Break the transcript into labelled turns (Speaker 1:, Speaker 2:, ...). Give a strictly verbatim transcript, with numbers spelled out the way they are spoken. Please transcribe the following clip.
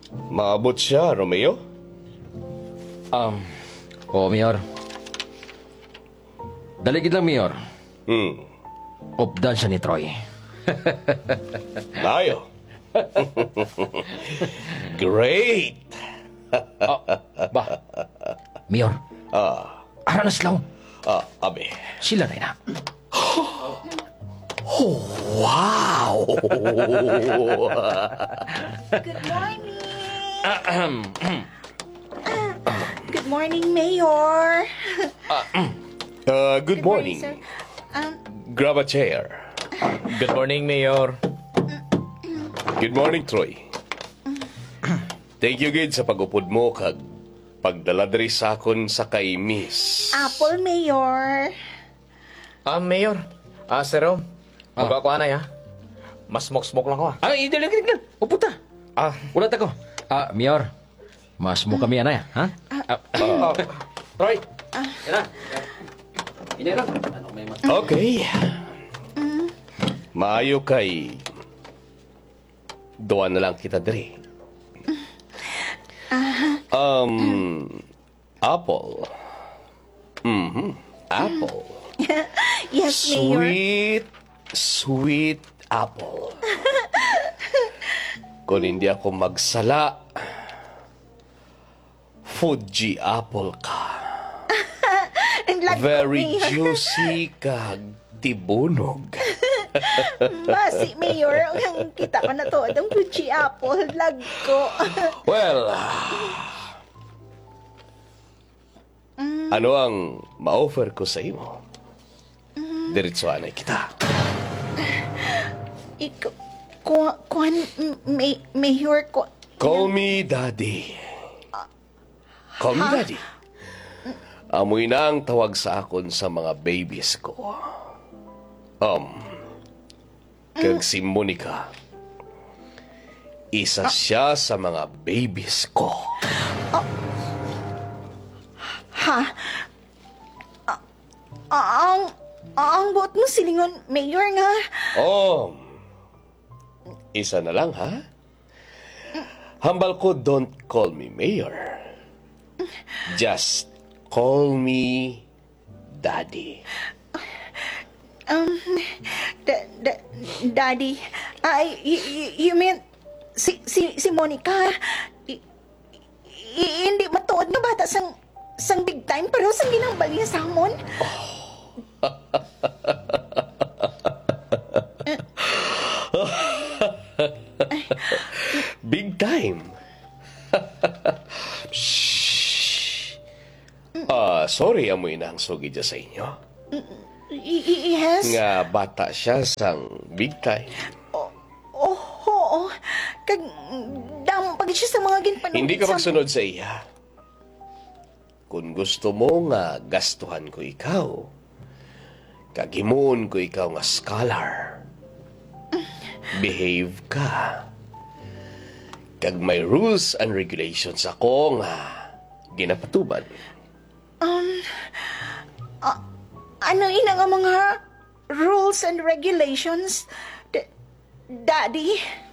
Speaker 1: Maabot siya, Romeo?
Speaker 2: Um, oo, Mayor. Daligid lang, Mayor.
Speaker 1: Hmm,
Speaker 2: Updan siya ni Troy.
Speaker 1: layo. Great!
Speaker 2: Ba? Mayor. Ah. Ara na sila.
Speaker 1: Ah, abi.
Speaker 2: Sila na na.
Speaker 1: Wow!
Speaker 3: Good morning. Good morning, Mayor.
Speaker 1: Uh, good morning.
Speaker 3: sir. Um,
Speaker 1: Grab a chair.
Speaker 4: Good morning, Mayor.
Speaker 1: Good morning, Troy. Thank you, Gid, sa pag-upod mo kag pagdala diri sa akon sa kay Miss.
Speaker 3: Apple, Mayor.
Speaker 4: Ah, Mayor. Ah, Sir Rom. Huwag ako anay, ha? Mas smoke-smoke lang ako, ha?
Speaker 2: Ay, daligid lang. Upo ta.
Speaker 4: Ah,
Speaker 2: Ulat ako. Ah, Mayor. Mas mo kami anay, ha?
Speaker 4: ah, Troy.
Speaker 2: Yan na. Hindi na. Ano may mas...
Speaker 1: Okay. Maayo kay... Duwa na lang kita diri. Um... Apple. Mm-hmm. Apple.
Speaker 3: Yes, Mayor.
Speaker 1: Sweet, sweet apple. Kung hindi ako magsala, Fuji apple ka.
Speaker 3: Ang lag ko,
Speaker 1: Very
Speaker 3: Mayor.
Speaker 1: juicy kag tibunog.
Speaker 3: Basi, Mayor. Ang kita ko na to. Ang Fuji apple. Lag ko.
Speaker 1: Well, ano ang ma-offer ko sa imo? Diretsuhan na kita.
Speaker 3: Ikaw, kuan, kuan, may, Mayor, ko.
Speaker 1: Call me Daddy. Call me Daddy. Amoy na ang tawag sa akon sa mga babies ko. Um, kag si Monica. Isa siya sa mga babies ko.
Speaker 3: Ha? Ah, ang, ang buot mo silingon, Mayor nga.
Speaker 1: Oh, isa na lang, ha? Hambal ko, don't call me Mayor. Just call me Daddy.
Speaker 3: Um, da, da, Daddy, ay, y- y- you mean, si, si, si Monica, y- y- hindi matuod nga bata sang, sang big time, pero sang ginambal niya sa hamon?
Speaker 1: Big time. Shh. Ah, sorry, amoy na ang sugi dyan sa inyo.
Speaker 3: Y- y- yes?
Speaker 1: Nga bata siya sang big time.
Speaker 3: Oh, oo. Kag, dam, pag siya sa mga ginpanong...
Speaker 1: Hindi ka magsunod sa iya. Kung gusto mo nga gastuhan ko ikaw, kagimuon ko ikaw nga scholar. Behave ka. Kag may rules and regulations ako nga ginapatuban.
Speaker 3: Ano ina nga mga rules and regulations? D- Daddy?